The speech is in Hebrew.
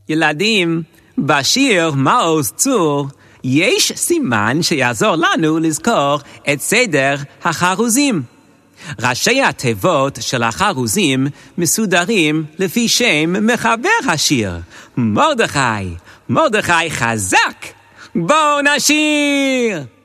ילדים, בשיר מעוז צור יש סימן שיעזור לנו לזכור את סדר החרוזים. ראשי התיבות של החרוזים מסודרים לפי שם מחבר השיר, מרדכי. מרדכי חזק, בואו נשיר!